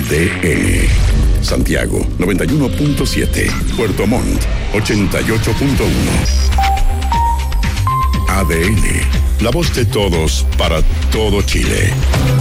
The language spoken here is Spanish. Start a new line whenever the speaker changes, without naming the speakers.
ADN. Santiago 91.7. Puerto Montt 88.1. ADN, la voz de todos para todo Chile.